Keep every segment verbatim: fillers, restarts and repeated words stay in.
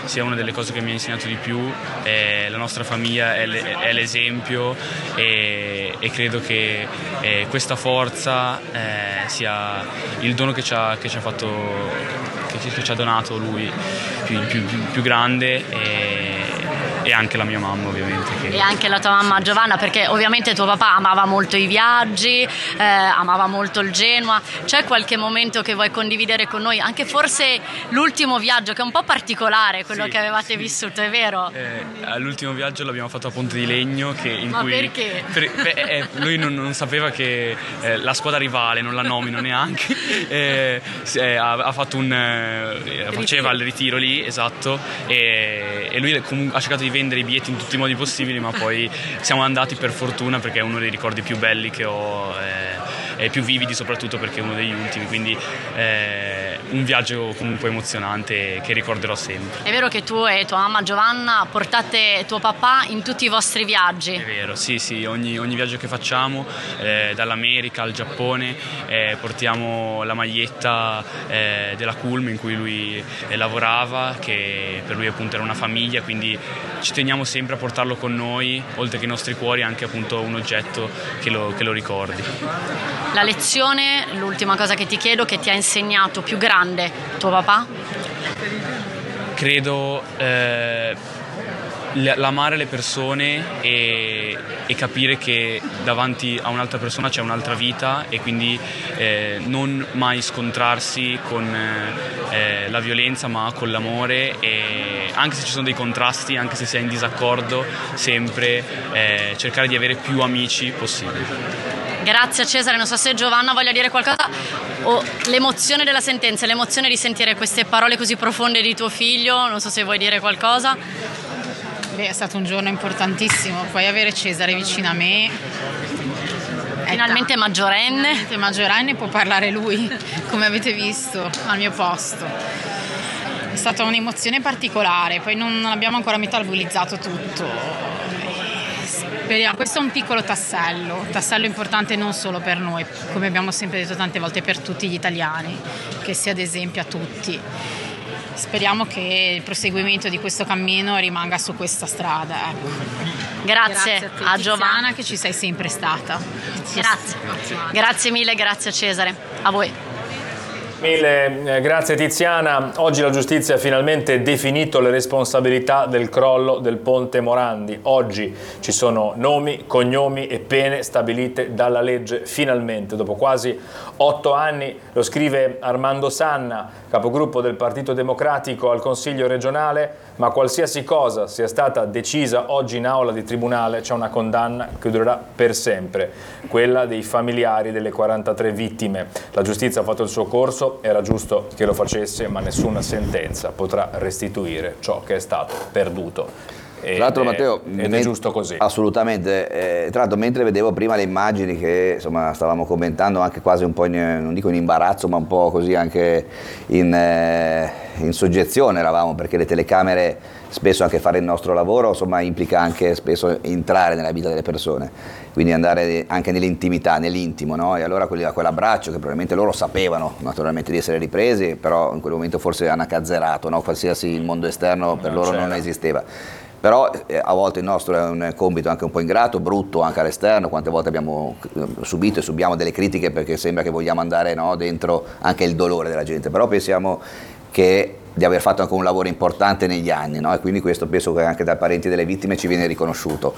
sia una delle cose che mi ha insegnato di più. Eh, la nostra famiglia è, le, è l'esempio e, e credo che eh, questa forza eh, sia il dono che ci ha, che ci ha fatto, che ci, che ci ha donato lui, più, più, più, più grande, e, e anche la mia mamma ovviamente. Che... E anche la tua mamma Giovanna, perché ovviamente tuo papà amava molto i viaggi, eh, amava molto il Genoa. C'è qualche momento che vuoi condividere con noi? Anche forse l'ultimo viaggio, che è un po' particolare, quello sì, che avevate sì. vissuto, è vero? Eh, l'ultimo viaggio l'abbiamo fatto a Ponte di Legno, che in Ma cui perché? Per, per, eh, lui non, non sapeva che eh, la squadra rivale, non la nomino neanche, eh, eh, ha, ha fatto un eh, faceva il ritiro lì, esatto, e, e lui comunque ha cercato di vendere i biglietti in tutti i modi possibili, ma poi siamo andati per fortuna, perché è uno dei ricordi più belli che ho, eh, e più vividi soprattutto perché è uno degli ultimi, quindi eh, un viaggio comunque emozionante che ricorderò sempre. È vero che tu e tua mamma Giovanna portate tuo papà in tutti i vostri viaggi? È vero, sì, sì, ogni, ogni viaggio che facciamo, eh, dall'America al Giappone, eh, portiamo la maglietta eh, della Culm in cui lui eh, lavorava, che per lui appunto era una famiglia, quindi ci teniamo sempre a portarlo con noi, oltre che i nostri cuori anche appunto un oggetto che lo, che lo ricordi. La lezione, l'ultima cosa che ti chiedo, che ti ha insegnato più grande tuo papà? Credo eh, l'amare le persone e, e capire che davanti a un'altra persona c'è un'altra vita, e quindi eh, non mai scontrarsi con eh, la violenza, ma con l'amore, e anche se ci sono dei contrasti, anche se si è in disaccordo, sempre eh, cercare di avere più amici possibile. Grazie Cesare, non so se Giovanna voglia dire qualcosa, o l'emozione della sentenza, l'emozione di sentire queste parole così profonde di tuo figlio, non so se vuoi dire qualcosa. Beh, è stato un giorno importantissimo, poi avere Cesare vicino a me. Finalmente maggiorenne. Finalmente maggiorenne, può parlare lui, come avete visto, al mio posto. È stata un'emozione particolare, poi non abbiamo ancora metabolizzato tutto. Speriamo, questo è un piccolo tassello, tassello importante non solo per noi, come abbiamo sempre detto tante volte, per tutti gli italiani, che sia ad esempio a tutti. Speriamo che il proseguimento di questo cammino rimanga su questa strada. Ecco. Grazie, grazie a, te, a Giovanna, che ci sei sempre stata. Grazie. Grazie mille, grazie a Cesare. A voi. Mille eh, grazie Tiziana. Oggi la giustizia ha finalmente definito le responsabilità del crollo del ponte Morandi. Oggi ci sono nomi, cognomi e pene stabilite dalla legge, finalmente, dopo quasi otto anni. Lo scrive Armando Sanna, capogruppo del Partito Democratico al Consiglio regionale. Ma qualsiasi cosa sia stata decisa oggi in aula di tribunale, c'è una condanna che durerà per sempre, quella dei familiari delle quarantatré vittime. La giustizia ha fatto il suo corso, era giusto che lo facesse, ma nessuna sentenza potrà restituire ciò che è stato perduto. Tra l'altro Matteo, ed è giusto così. Assolutamente, eh, tra l'altro mentre vedevo prima le immagini che insomma stavamo commentando, anche quasi un po' in, non dico in imbarazzo, ma un po' così anche in, eh, in soggezione eravamo, perché le telecamere, spesso anche fare il nostro lavoro insomma implica anche spesso entrare nella vita delle persone, quindi andare anche nell'intimità, nell'intimo, no? E allora quell'abbraccio che probabilmente loro sapevano naturalmente di essere ripresi, però in quel momento forse hanno accazzerato, no? Qualsiasi il mondo esterno per non loro c'era. non esisteva. Però eh, a volte il nostro è un compito anche un po' ingrato, brutto anche all'esterno, quante volte abbiamo subito e subiamo delle critiche perché sembra che vogliamo andare, no, dentro anche il dolore della gente, però pensiamo che di aver fatto anche un lavoro importante negli anni, no? E quindi questo penso che anche dai parenti delle vittime ci viene riconosciuto,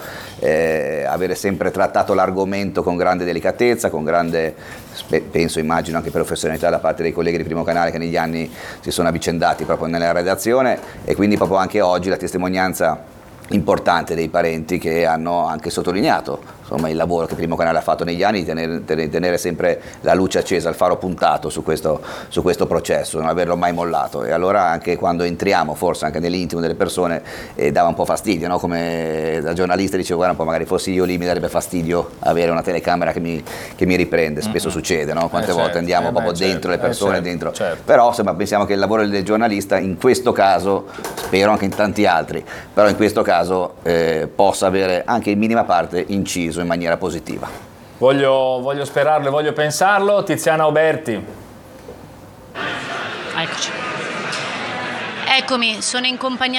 eh, avere sempre trattato l'argomento con grande delicatezza, con grande, penso, immagino anche professionalità da parte dei colleghi di Primo Canale che negli anni si sono avvicendati proprio nella redazione, e quindi proprio anche oggi la testimonianza importante dei parenti che hanno anche sottolineato insomma il lavoro che Primo Canale ha fatto negli anni di tenere, tenere sempre la luce accesa, il faro puntato su questo, su questo processo, non averlo mai mollato. E allora anche quando entriamo forse anche nell'intimo delle persone eh, dava un po' fastidio, no? Come da giornalista dicevo, guarda un po', magari fossi io lì mi darebbe fastidio avere una telecamera che mi, che mi riprende, spesso mm-hmm. succede, no? Quante eh volte certo, andiamo eh proprio beh, dentro certo, le persone, eh certo, dentro. certo. Però insomma pensiamo che il lavoro del giornalista in questo caso, spero anche in tanti altri, però in questo caso eh, possa avere anche in minima parte inciso in maniera positiva. Voglio, voglio sperarlo e voglio pensarlo. Tiziana Oberti. Eccoci. Eccomi, sono in compagnia